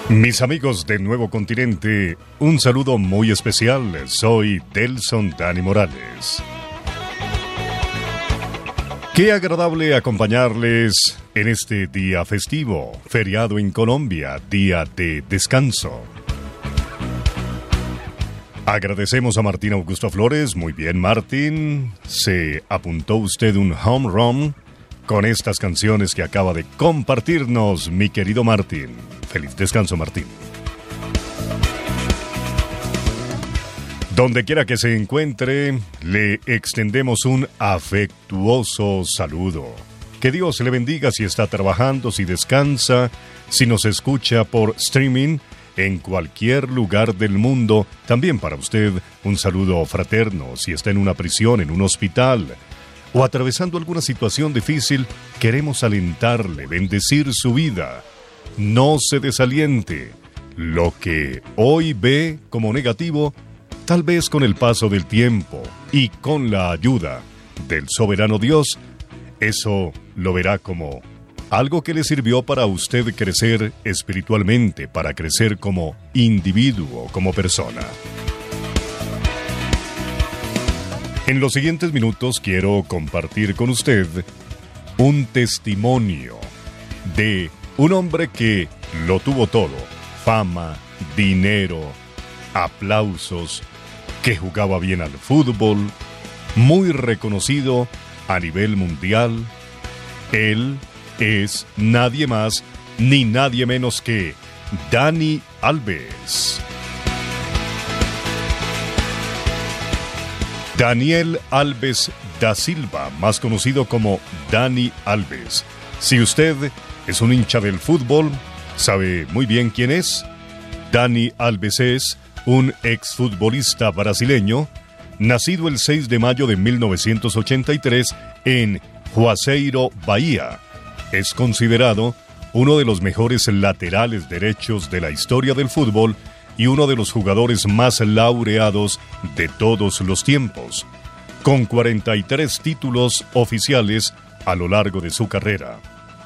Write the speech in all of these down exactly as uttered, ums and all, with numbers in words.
Mis amigos del Nuevo Continente, un saludo muy especial. Soy Delson Dani Morales. Qué agradable acompañarles en este día festivo, feriado en Colombia, día de descanso. Agradecemos a Martín Augusto Flores. Muy bien, Martín. Se apuntó usted un home run con estas canciones que acaba de compartirnos, mi querido Martín. Feliz descanso, Martín. Donde quiera que se encuentre, le extendemos un afectuoso saludo. Que Dios le bendiga si está trabajando, si descansa, si nos escucha por streaming en cualquier lugar del mundo. También para usted un saludo fraterno si está en una prisión, en un hospital o atravesando alguna situación difícil. Queremos alentarle, bendecir su vida. No se desaliente. Lo que hoy ve como negativo, tal vez con el paso del tiempo y con la ayuda del soberano Dios, eso lo verá como algo que le sirvió para usted crecer espiritualmente, para crecer como individuo, como persona. En los siguientes minutos quiero compartir con usted un testimonio de un hombre que lo tuvo todo: fama, dinero, aplausos, que jugaba bien al fútbol, muy reconocido a nivel mundial. Él es nadie más ni nadie menos que Dani Alves. Daniel Alves da Silva, más conocido como Dani Alves. Si usted es un hincha del fútbol, sabe muy bien quién es. Dani Alves es un exfutbolista brasileño, nacido el seis de mayo de mil novecientos ochenta y tres en Juazeiro, Bahía. Es considerado uno de los mejores laterales derechos de la historia del fútbol y uno de los jugadores más laureados de todos los tiempos, con cuarenta y tres títulos oficiales a lo largo de su carrera.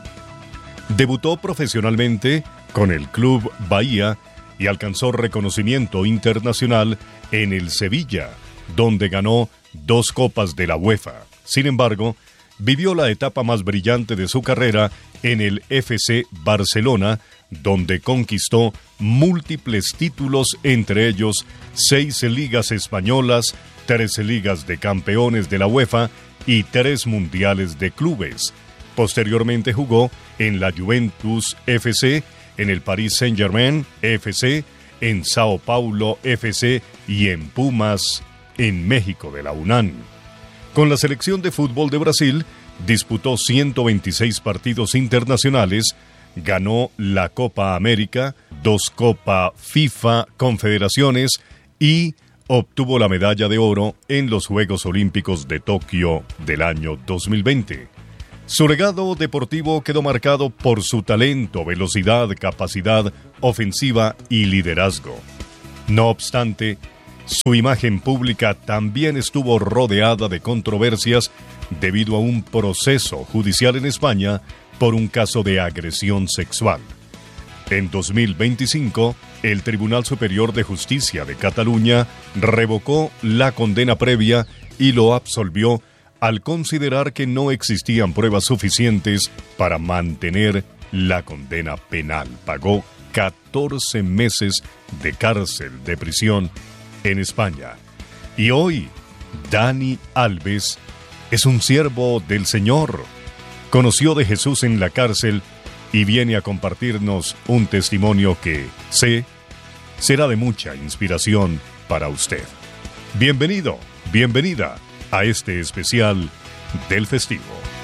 Debutó profesionalmente con el Club Bahía y alcanzó reconocimiento internacional en el Sevilla, donde ganó dos copas de la UEFA. Sin embargo, vivió la etapa más brillante de su carrera en el F C Barcelona, donde conquistó múltiples títulos, entre ellos seis ligas españolas, tres ligas de campeones de la UEFA y tres mundiales de clubes. Posteriormente jugó en la Juventus F C, en el Paris Saint-Germain F C, en Sao Paulo F C y en Pumas, en México de la UNAM. Con la selección de fútbol de Brasil, disputó ciento veintiséis partidos internacionales, ganó la Copa América, dos Copa FIFA Confederaciones y obtuvo la medalla de oro en los Juegos Olímpicos de Tokio del año dos mil veinte. Su legado deportivo quedó marcado por su talento, velocidad, capacidad ofensiva y liderazgo. No obstante, su imagen pública también estuvo rodeada de controversias debido a un proceso judicial en España por un caso de agresión sexual. En dos mil veinticinco, el Tribunal Superior de Justicia de Cataluña revocó la condena previa y lo absolvió al considerar que no existían pruebas suficientes para mantener la condena penal. Pagó catorce meses de cárcel, de prisión, en España. Y hoy, Dani Alves es un siervo del Señor. Conoció de Jesús en la cárcel y viene a compartirnos un testimonio que, sé, será de mucha inspiración para usted. Bienvenido, bienvenida a este especial del festivo.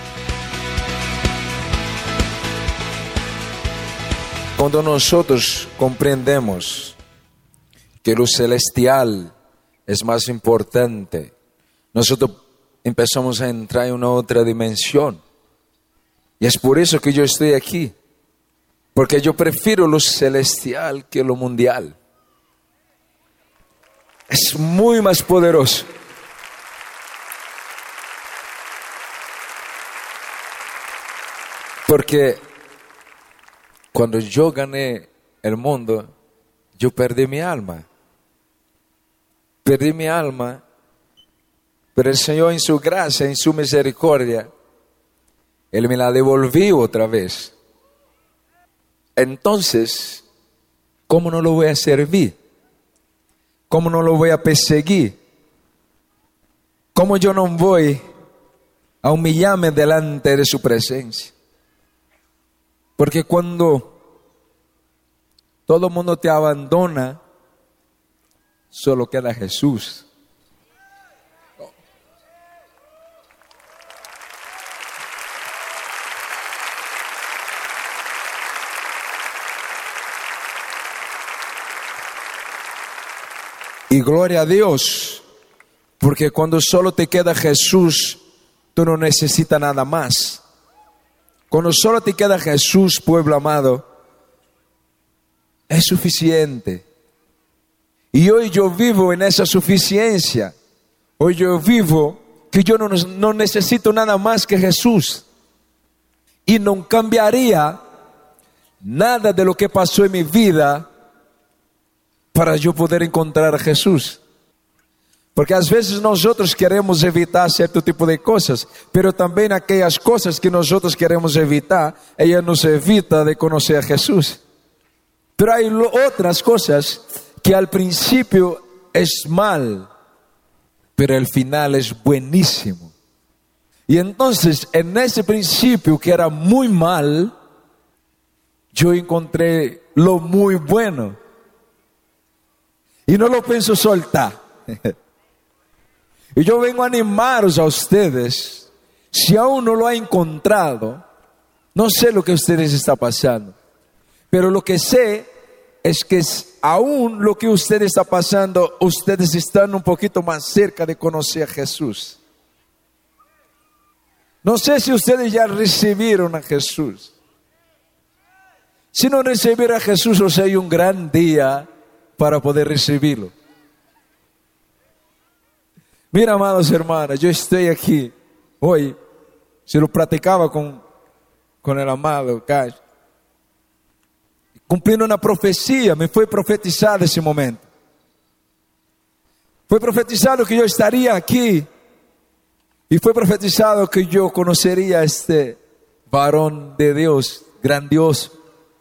Cuando nosotros comprendemos que lo celestial es más importante, nosotros empezamos a entrar en una otra dimensión. Y es por eso que yo estoy aquí, porque yo prefiero lo celestial que lo mundial. Es muy más poderoso. Porque cuando yo gané el mundo, yo perdí mi alma. Perdí mi alma, pero el Señor en su gracia, en su misericordia, Él me la devolvió otra vez. Entonces, ¿cómo no lo voy a servir? ¿Cómo no lo voy a perseguir? ¿Cómo yo no voy a humillarme delante de su presencia? Porque cuando todo el mundo te abandona, solo queda Jesús. Y gloria a Dios, porque cuando solo te queda Jesús, tú no necesitas nada más. Cuando solo te queda Jesús, pueblo amado, es suficiente. Y hoy yo vivo en esa suficiencia. Hoy yo vivo que yo no, no necesito nada más que Jesús. Y no cambiaría nada de lo que pasó en mi vida para yo poder encontrar a Jesús. Porque a veces nosotros queremos evitar cierto tipo de cosas, pero también aquellas cosas que nosotros queremos evitar, ella nos evita de conocer a Jesús. Pero hay otras cosas que al principio es mal, pero al final es buenísimo. Y entonces en ese principio que era muy mal, yo encontré lo muy bueno. Y no lo pienso soltar. Y yo vengo a animaros a ustedes. Si aún no lo ha encontrado, no sé lo que ustedes están pasando, pero lo que sé es que aún lo que ustedes están pasando, ustedes están un poquito más cerca de conocer a Jesús. No sé si ustedes ya recibieron a Jesús. Si no recibieron a Jesús, o sea, hay un gran día para poder recibirlo. Mira, amados hermanos, yo estoy aquí hoy, se lo platicaba con, con el amado Cash, cumpliendo una profecía. Me fue profetizado ese momento. Fue profetizado que yo estaría aquí, y fue profetizado que yo conocería a este varón de Dios grandioso.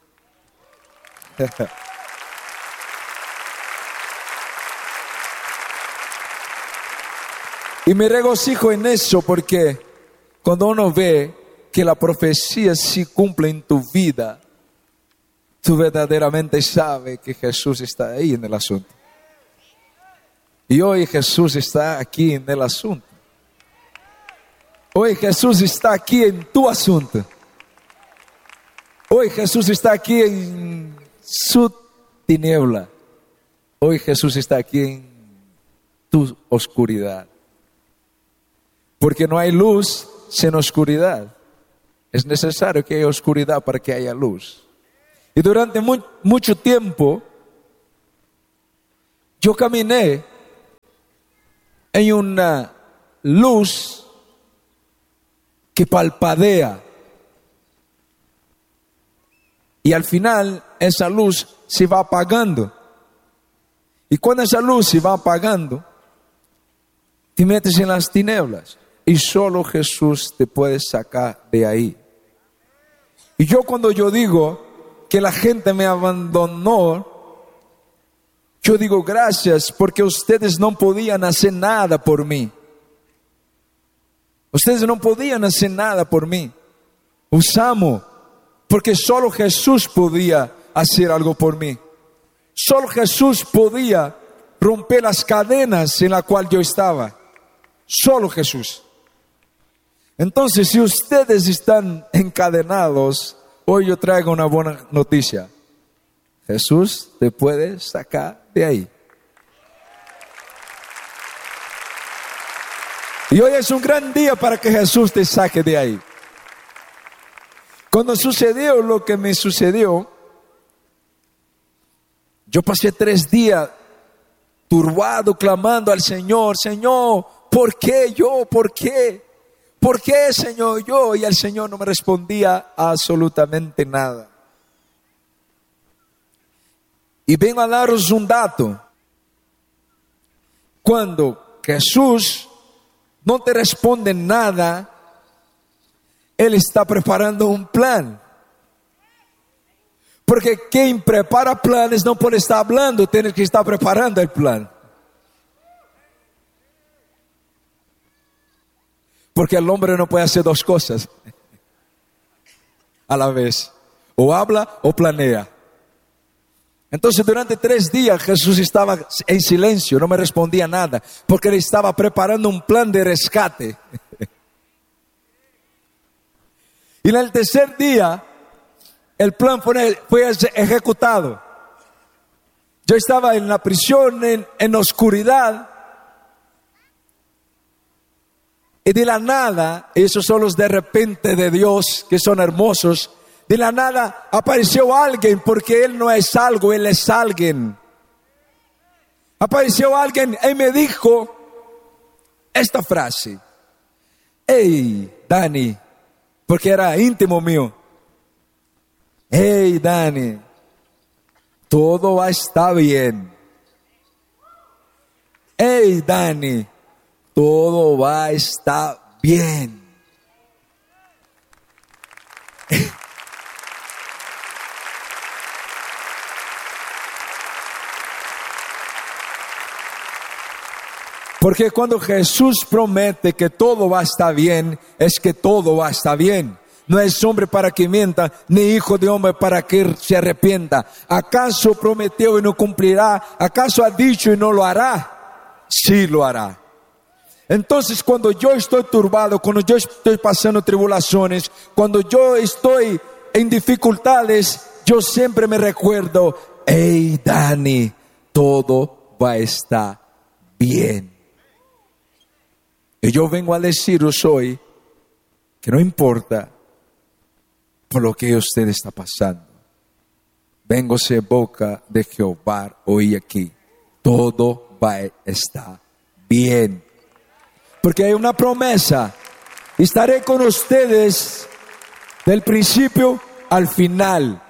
Y me regocijo en eso, porque cuando uno ve que la profecía sí cumple en tu vida, tú verdaderamente sabes que Jesús está ahí en el asunto. Y hoy Jesús está aquí en el asunto. Hoy Jesús está aquí en tu asunto. Hoy Jesús está aquí en su tiniebla. Hoy Jesús está aquí en tu oscuridad. Porque no hay luz sin oscuridad. Es necesario que haya oscuridad para que haya luz. Y durante mu- mucho tiempo, yo caminé en una luz que palpadea. Y al final, esa luz se va apagando. Y cuando esa luz se va apagando, te metes en las tinieblas. Y solo Jesús te puede sacar de ahí. Y yo cuando yo digo que la gente me abandonó, yo digo gracias, porque ustedes no podían hacer nada por mí. Ustedes no podían hacer nada por mí. Os amo, porque solo Jesús podía hacer algo por mí. Solo Jesús podía romper las cadenas en las cuales yo estaba. Solo Jesús. Entonces, si ustedes están encadenados, hoy yo traigo una buena noticia. Jesús te puede sacar de ahí. Y hoy es un gran día para que Jesús te saque de ahí. Cuando sucedió lo que me sucedió, yo pasé tres días turbado, clamando al Señor: Señor, ¿por qué yo? ¿Por qué? ¿Por qué, Señor, yo? Y el Señor no me respondía absolutamente nada. Y vengo a daros un dato. Cuando Jesús no te responde nada, Él está preparando un plan. Porque quien prepara planes no puede estar hablando, tiene que estar preparando el plan. Porque el hombre no puede hacer dos cosas a la vez. O habla o planea. Entonces durante tres días Jesús estaba en silencio, no me respondía nada, porque Él estaba preparando un plan de rescate. Y en el tercer día, el plan fue, fue ejecutado. Yo estaba en la prisión, en, en la oscuridad, y de la nada, esos son los de repente de Dios, que son hermosos. De la nada apareció alguien, porque Él no es algo, Él es alguien. Apareció alguien y me dijo esta frase. Hey, Dani, porque era íntimo mío. Hey, Dani, todo va a estar bien. Hey, Dani, todo va a estar bien. Porque cuando Jesús promete que todo va a estar bien, es que todo va a estar bien. No es hombre para que mienta, ni hijo de hombre para que se arrepienta. ¿Acaso prometió y no cumplirá? ¿Acaso ha dicho y no lo hará? Sí lo hará. Entonces cuando yo estoy turbado, cuando yo estoy pasando tribulaciones, cuando yo estoy en dificultades, yo siempre me recuerdo, hey Dani, todo va a estar bien. Y yo vengo a deciros hoy que no importa por lo que usted está pasando. Vengo ser boca de Jehová hoy aquí. Todo va a estar bien. Porque hay una promesa. Estaré con ustedes del principio al final.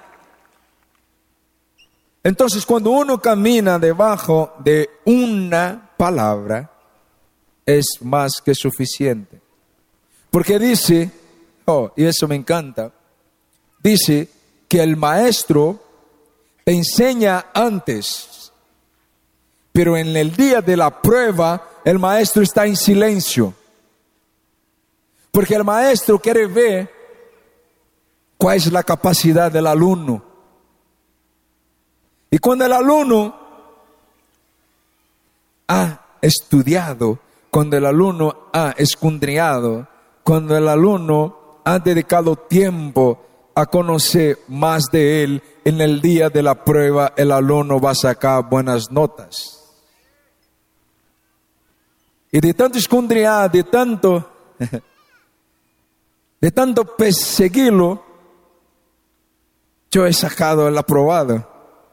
Entonces cuando uno camina debajo de una palabra, es más que suficiente. Porque dice, oh, y eso me encanta, dice que el maestro te enseña antes, pero en el día de la prueba, el maestro está en silencio. Porque el maestro quiere ver cuál es la capacidad del alumno. Y cuando el alumno ha estudiado, cuando el alumno ha escudriñado, cuando el alumno ha dedicado tiempo a conocer más de él, en el día de la prueba el alumno va a sacar buenas notas. Y de tanto escudriñar, de tanto, de tanto perseguirlo, yo he sacado el aprobado.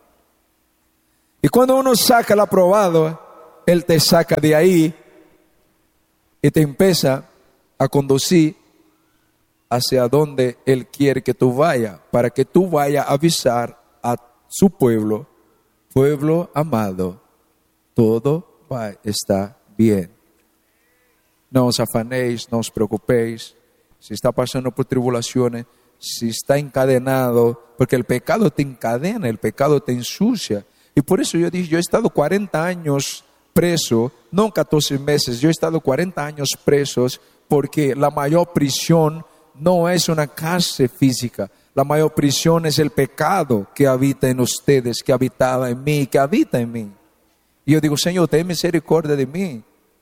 Y cuando uno saca el aprobado, Él te saca de ahí y te empieza a conducir hacia donde Él quiere que tú vayas, para que tú vayas a avisar a su pueblo, pueblo amado, todo va a estar bien. No os afanéis, no os preocupéis, si está pasando por tribulaciones, si está encadenado, porque el pecado te encadena, el pecado te ensucia. Y por eso yo dije, yo he estado cuarenta años preso, no catorce meses, yo he estado cuarenta años presos, porque la mayor prisión no es una cárcel física, la mayor prisión es el pecado que habita en ustedes, que habitaba en mí, que habita en mí. Y yo digo, Señor, ten misericordia de mí.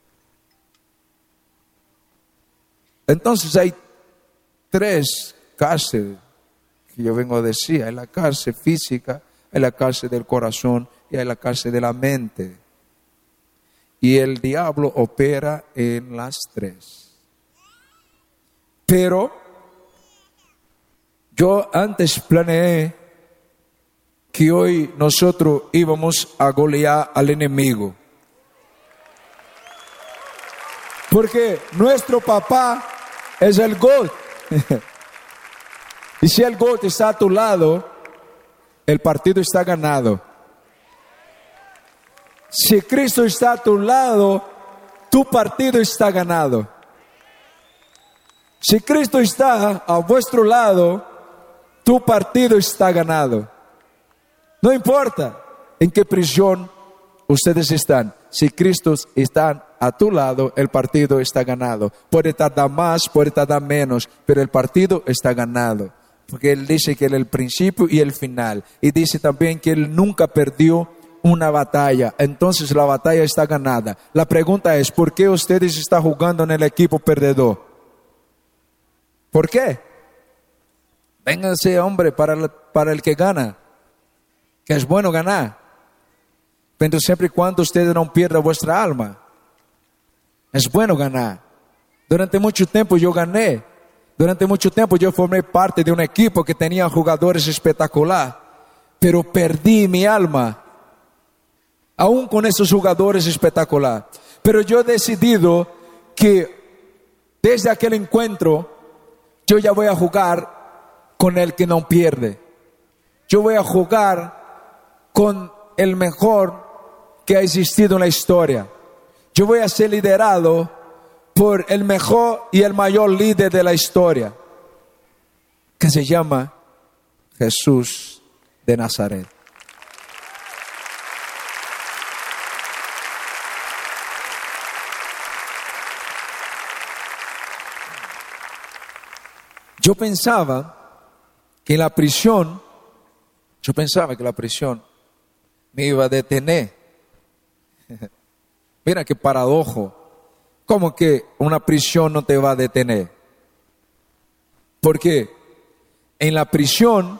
Entonces hay tres cárceles que yo vengo a decir. Hay la cárcel física, hay la cárcel del corazón y hay la cárcel de la mente. Y el diablo opera en las tres. Pero yo antes planeé que hoy nosotros íbamos a golear al enemigo. Porque nuestro papá es el GOAT. Y si el GOAT está a tu lado, el partido está ganado. Si Cristo está a tu lado, tu partido está ganado. Si Cristo está a vuestro lado, tu partido está ganado. No importa en qué prisión ustedes están. Si Cristo está a tu lado, el partido está ganado. Puede tardar más, puede tardar menos, pero el partido está ganado. Porque Él dice que Él es el principio y el final. Y dice también que Él nunca perdió una batalla. Entonces la batalla está ganada. La pregunta es, ¿por qué ustedes están jugando en el equipo perdedor? ¿Por qué? Vénganse, hombre, para el, para el que gana. Que es bueno ganar. Pero siempre y cuando ustedes no pierdan vuestra alma. Es bueno ganar. Durante mucho tiempo yo gané. Durante mucho tiempo yo formé parte de un equipo que tenía jugadores espectaculares. Pero perdí mi alma. Aún con esos jugadores espectaculares. Pero yo he decidido que desde aquel encuentro yo ya voy a jugar con el que no pierde. Yo voy a jugar con el mejor que ha existido en la historia. Yo voy a ser liderado por el mejor y el mayor líder de la historia, que se llama Jesús de Nazaret. Yo pensaba que en la prisión, yo pensaba que la prisión me iba a detener. Mira qué paradojo. ¿Cómo que una prisión no te va a detener? Porque en la prisión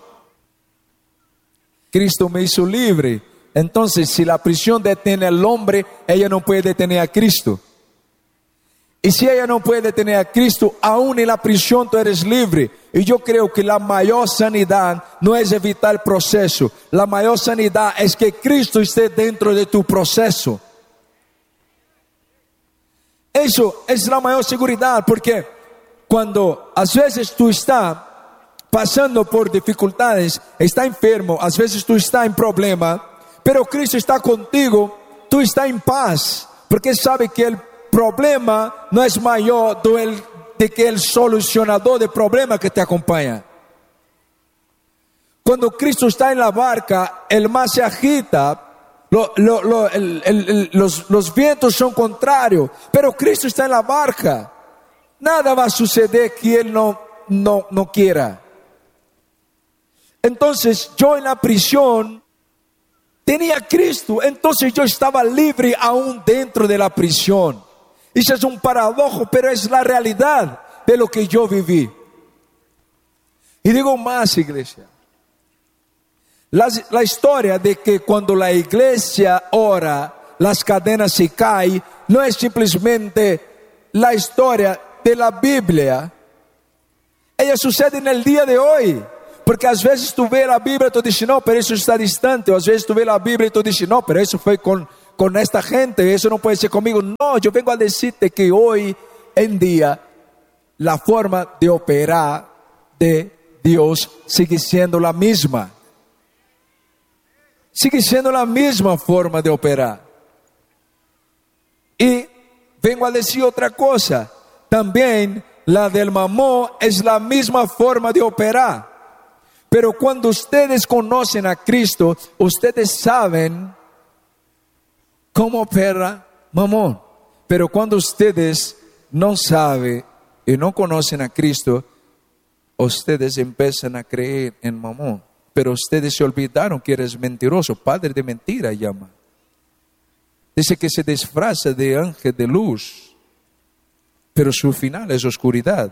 Cristo me hizo libre. Entonces, si la prisión detiene al hombre, ella no puede detener a Cristo. Y si ella no puede detener a Cristo, aún en la prisión tú eres libre. Y yo creo que la mayor sanidad no es evitar el proceso. La mayor sanidad es que Cristo esté dentro de tu proceso. Eso es la mayor seguridad, porque cuando a veces tú estás pasando por dificultades, estás enfermo, a veces tú estás en problema, pero Cristo está contigo, tú estás en paz, porque sabe que el problema no es mayor de que el solucionador del problema que te acompaña. Cuando Cristo está en la barca, el mar se agita, lo, lo, lo, el, el, el, los, los vientos son contrarios, pero Cristo está en la barca. Nada va a suceder que Él no, no, no quiera. Entonces yo en la prisión tenía a Cristo, entonces yo estaba libre aún dentro de la prisión. Eso es un paradojo, pero es la realidad de lo que yo viví. Y digo más, iglesia. La, la historia de que cuando la iglesia ora, las cadenas se caen, no es simplemente la historia de la Biblia. Ella sucede en el día de hoy. Porque às vezes tu ves la Biblia y tú dices, no, pero eso está distante. O às vezes tu ves la Biblia y tú dices, no, pero eso fue con, con esta gente, eso no puede ser conmigo. No, yo vengo a decirte que hoy en día la forma de operar de Dios sigue siendo la misma. Sigue siendo la misma forma de operar. Y vengo a decir otra cosa. También la del mamón es la misma forma de operar. Pero cuando ustedes conocen a Cristo, ustedes saben cómo opera mamón. Pero cuando ustedes no saben y no conocen a Cristo, ustedes empiezan a creer en mamón. Pero ustedes se olvidaron que eres mentiroso, padre de mentira llama. Dice que se disfraza de ángel de luz, pero su final es oscuridad.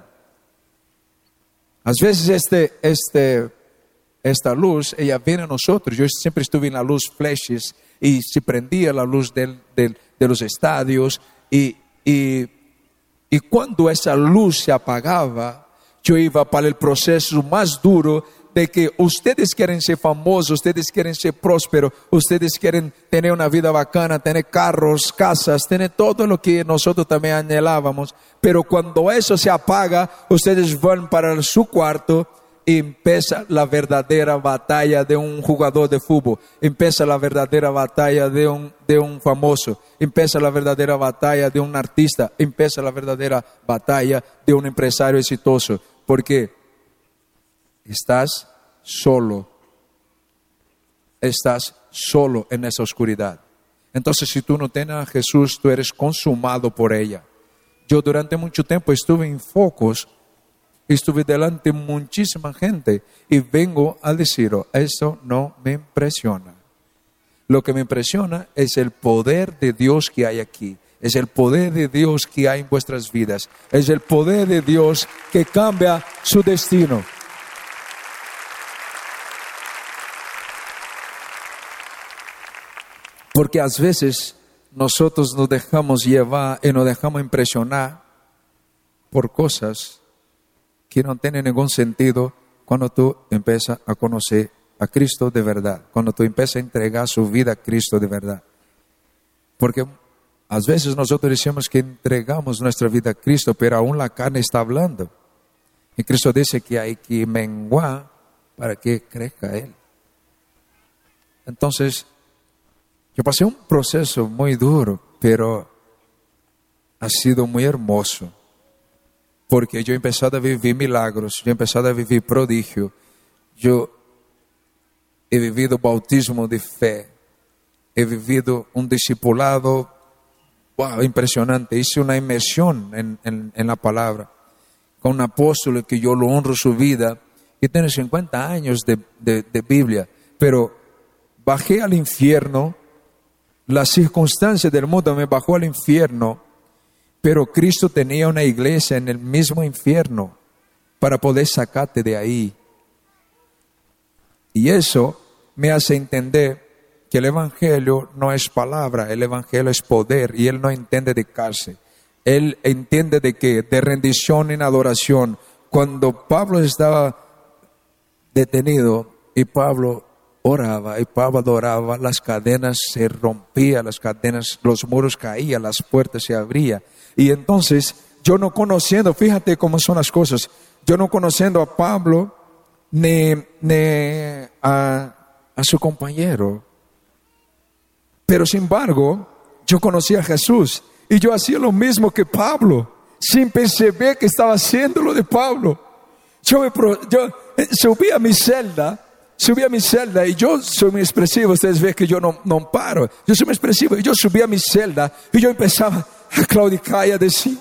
A veces este, este, esta luz, ella viene a nosotros. Yo siempre estuve en la luz flashes y se prendía la luz del, del, de los estadios. Y, y, y cuando esa luz se apagaba, yo iba para el proceso más duro de que ustedes quieren ser famosos, ustedes quieren ser prósperos, ustedes quieren tener una vida bacana, tener carros, casas, tener todo lo que nosotros también anhelábamos. Pero cuando eso se apaga, ustedes van para su cuarto empieza la verdadera batalla de un jugador de fútbol, empieza la verdadera batalla de un, de un famoso, empieza la verdadera batalla de un artista, empieza la verdadera batalla de un empresario exitoso, porque estás solo, estás solo en esa oscuridad. Entonces, si tú no tienes a Jesús, tú eres consumado por ella. Yo durante mucho tiempo estuve en focos, estuve delante de muchísima gente y vengo a decir, eso no me impresiona. Lo que me impresiona es el poder de Dios que hay aquí. Es el poder de Dios que hay en vuestras vidas. Es el poder de Dios que cambia su destino. Porque a veces nosotros nos dejamos llevar y nos dejamos impresionar por cosas que no tiene ningún sentido cuando tú empiezas a conocer a Cristo de verdad, cuando tú empiezas a entregar su vida a Cristo de verdad. Porque a veces nosotros decimos que entregamos nuestra vida a Cristo, pero aún la carne está hablando. Y Cristo dice que hay que menguar para que crezca Él. Entonces, yo pasé un proceso muy duro, pero ha sido muy hermoso. Porque yo he empezado a vivir milagros, yo he empezado a vivir prodigio, yo he vivido bautismo de fe, he vivido un discipulado wow, impresionante, hice una inmersión en, en, en la palabra, con un apóstol que yo lo honro su vida, que tiene cincuenta años de, de, de Biblia, pero bajé al infierno, las circunstancias del mundo me bajó al infierno, pero Cristo tenía una iglesia en el mismo infierno para poder sacarte de ahí. Y eso me hace entender que el Evangelio no es palabra, el Evangelio es poder, y Él no entiende de cárcel. Él entiende de que de rendición en adoración. Cuando Pablo estaba detenido y Pablo oraba y Pablo adoraba, las cadenas se rompían, las cadenas, los muros caían, las puertas se abrían. Y entonces, yo no conociendo, fíjate cómo son las cosas, yo no conociendo a Pablo ni, ni a, a su compañero, pero sin embargo, yo conocí a Jesús y yo hacía lo mismo que Pablo, sin perceber que estaba haciendo lo de Pablo. Yo, me, yo subí a mi celda, subí a mi celda y yo soy muy expresivo, ustedes ven que yo no, no paro, yo soy muy expresivo y yo subí a mi celda y yo empezaba a claudicar y a decir,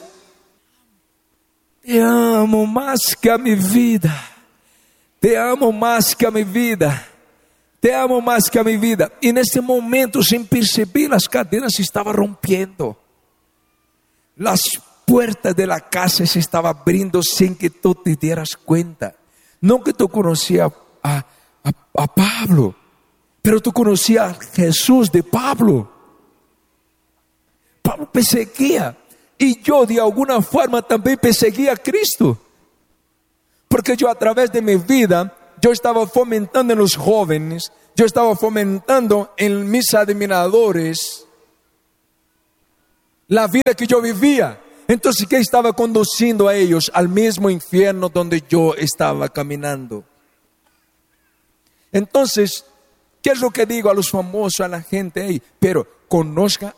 te amo más que a mi vida, te amo más que a mi vida, te amo más que a mi vida. Y en este momento, sin percibir, las cadenas se estaban rompiendo, las puertas de la casa se estaban abriendo sin que tú te dieras cuenta. No que tú conocías a, a, a Pablo, pero tú conocías a Jesús de Pablo. Pablo perseguía y yo de alguna forma también perseguía a Cristo, porque yo a través de mi vida yo estaba fomentando en los jóvenes, yo estaba fomentando en mis admiradores la vida que yo vivía. Entonces, ¿qué estaba conduciendo a ellos? Al mismo infierno donde yo estaba caminando. Entonces, ¿qué es lo que digo a los famosos, a la gente ahí? Pero conozca